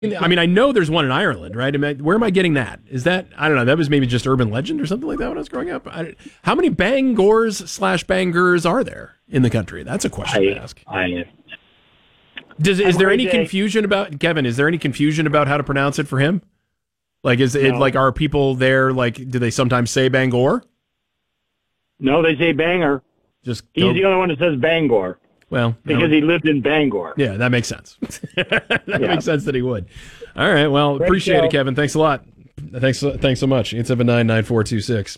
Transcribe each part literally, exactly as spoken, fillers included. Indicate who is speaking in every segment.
Speaker 1: I mean, I know there's one in Ireland, right? I mean, where am I getting that? Is that, I don't know, that was maybe just urban legend or something like that when I was growing up? I, how many Bangors slash Bangers are there in the country? That's a question
Speaker 2: I,
Speaker 1: to ask.
Speaker 2: I,
Speaker 1: Does, is there any
Speaker 2: day.
Speaker 1: confusion about, Kevin, is there any confusion about how to pronounce it for him? Like, is it,
Speaker 2: No.
Speaker 1: like, are people there, like, do they sometimes say Bangor?
Speaker 2: No, they say Banger.
Speaker 1: Just
Speaker 2: He's
Speaker 1: go,
Speaker 2: the only one that says Bangor
Speaker 1: well,
Speaker 2: because
Speaker 1: no,
Speaker 2: he lived in Bangor.
Speaker 1: yeah, that makes sense. that
Speaker 2: Yeah.
Speaker 1: makes sense that he would. All right, well,
Speaker 2: Great
Speaker 1: appreciate
Speaker 2: show.
Speaker 1: it, Kevin. Thanks a lot. Thanks, thanks so much. eight seven nine, nine four two six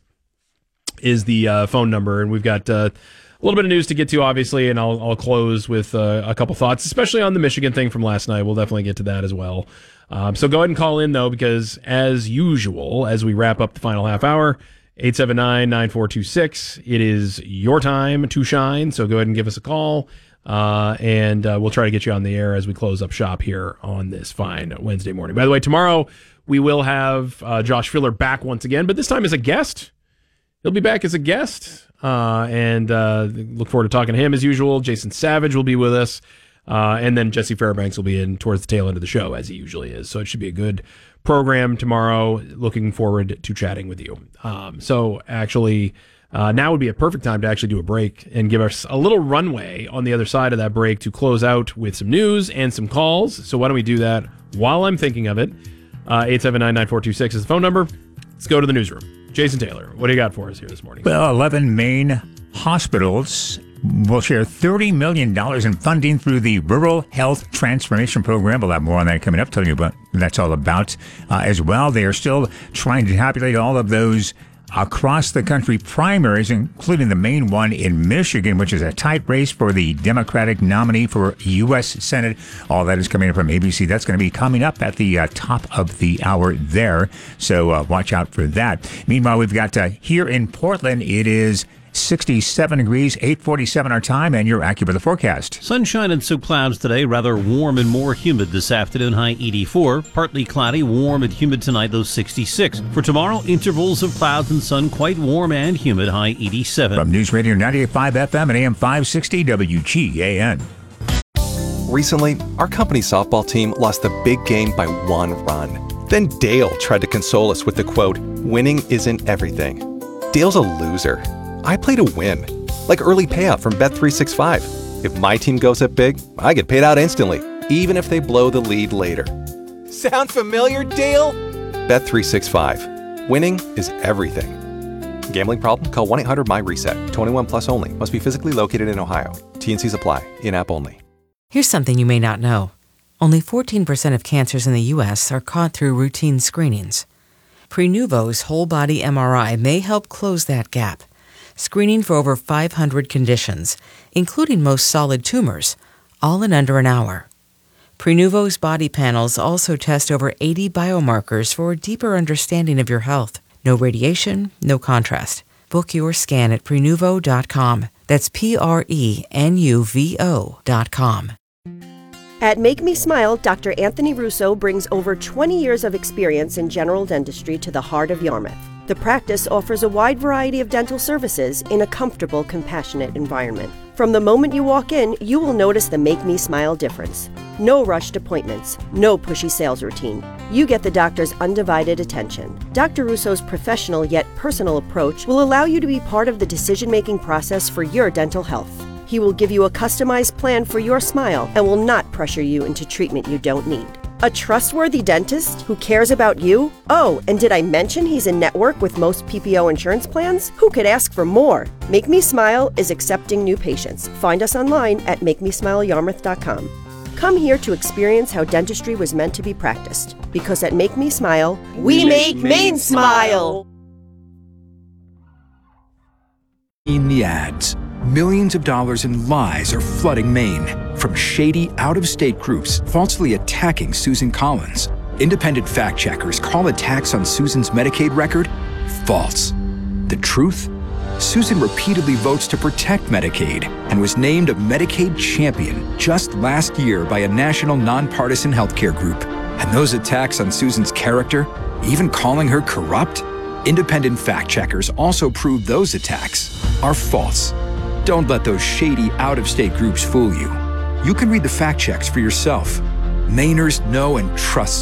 Speaker 1: is the uh, phone number, and we've got uh, a little bit of news to get to, obviously, and I'll, I'll close with uh, a couple thoughts, especially on the Michigan thing from last night. We'll definitely get to that as well. Um, so go ahead and call in, though, because as usual, as we wrap up the final half hour, eight seven nine, nine four two six, it is your time to shine, so go ahead and give us a call. Uh, and uh, we'll try to get you on the air as we close up shop here on this fine Wednesday morning. By the way, tomorrow we will have uh, Josh Filler back once again, but this time as a guest. He'll be back as a guest, uh, and uh, look forward to talking to him as usual. Jason Savage will be with us, uh, and then Jesse Fairbanks will be in towards the tail end of the show, as he usually is. So it should be a good program tomorrow. Looking forward to chatting with you. Um, so actually... Uh, now would be a perfect time to actually do a break and give us a little runway on the other side of that break to close out with some news and some calls. So why don't we do that while I'm thinking of it? Uh, eight seven nine, nine four two six is the phone number. Let's go to the newsroom. Jason Taylor, what do you got for us here this morning?
Speaker 3: Well, eleven Maine hospitals will share thirty million dollars in funding through the Rural Health Transformation Program. We'll have more on that coming up, telling you what that's all about uh, as well. They are still trying to tabulate all of those across the country primaries, including the main one in Michigan, which is a tight race for the Democratic nominee for U S Senate. All that is coming up from A B C. That's going to be coming up at the uh, top of the hour there. So uh, watch out for that. Meanwhile, we've got uh, here in Portland, it is sixty-seven degrees, eight forty-seven our time, and your AccuWeather forecast.
Speaker 4: Sunshine and some clouds today, rather warm and more humid this afternoon, high eighty-four. Partly cloudy, warm and humid tonight, low sixty-six. For tomorrow, intervals of clouds and sun, quite warm and humid, high eighty-seven.
Speaker 3: From News Radio ninety-eight point five F M and A M five sixty W G A N.
Speaker 5: Recently, our company's softball team lost the big game by one run. Then Dale tried to console us with the quote, "Winning isn't everything." Dale's a loser. I play to win, like early payout from Bet three sixty-five. If my team goes up big, I get paid out instantly, even if they blow the lead later. Sound familiar, Dale? Bet three sixty-five. Winning is everything. Gambling problem? Call one eight hundred M Y reset. twenty-one plus only. Must be physically located in Ohio. T and C's apply. In-app only.
Speaker 6: Here's something you may not know. Only fourteen percent of cancers in the U S are caught through routine screenings. Prenuvo's whole-body M R I may help close that gap, screening for over five hundred conditions, including most solid tumors, all in under an hour. Prenuvo's body panels also test over eighty biomarkers for a deeper understanding of your health. No radiation, no contrast. Book your scan at Prenuvo dot com. That's P R E N U V O dot com.
Speaker 7: At Make Me Smile, Doctor Anthony Russo brings over twenty years of experience in general dentistry to the heart of Yarmouth. The practice offers a wide variety of dental services in a comfortable, compassionate environment. From the moment you walk in, you will notice the Make Me Smile difference. No rushed appointments, no pushy sales routine. You get the doctor's undivided attention. Doctor Russo's professional yet personal approach will allow you to be part of the decision-making process for your dental health. He will give you a customized plan for your smile and will not pressure you into treatment you don't need. A trustworthy dentist who cares about you? Oh, and did I mention he's in network with most P P O insurance plans? Who could ask for more? Make Me Smile is accepting new patients. Find us online at make me smile yarmouth dot com. Come here to experience how dentistry was meant to be practiced. Because at Make Me Smile, we make Maine smile!
Speaker 8: In the ads, millions of dollars in lies are flooding Maine. From shady, out-of-state groups falsely attacking Susan Collins. Independent fact-checkers call attacks on Susan's Medicaid record false. The truth? Susan repeatedly votes to protect Medicaid and was named a Medicaid champion just last year by a national nonpartisan healthcare group. And those attacks on Susan's character, even calling her corrupt? Independent fact-checkers also prove those attacks are false. Don't let those shady, out-of-state groups fool you. You can read the fact checks for yourself. Mainers know and trust